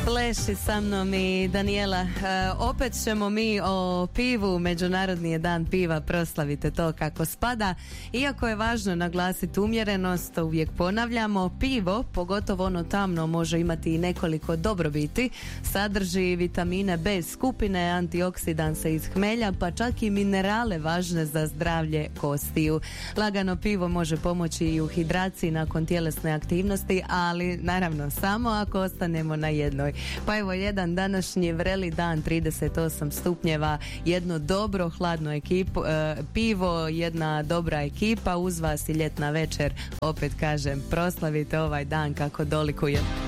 Pleši sa mnom i Daniela. Opet ćemo mi o pivu, Međunarodni je dan piva, proslavite to kako spada. Iako je važno naglasiti umjerenost, to uvijek ponavljamo, pivo, pogotovo ono tamno, može imati i nekoliko dobrobiti. Sadrži vitamine B skupine, antioksidanse iz hmelja, pa čak i minerale važne za zdravlje kostiju. Lagano pivo može pomoći i u hidraciji nakon tjelesne aktivnosti, ali naravno samo ako ostanemo na jednoj. Pa evo jedan današnji vreli dan, 38 stupnjeva, jedno dobro hladno pivo, jedna dobra ekipa, uz vas i ljetna večer. Opet kažem, proslavite ovaj dan kako dolikuje.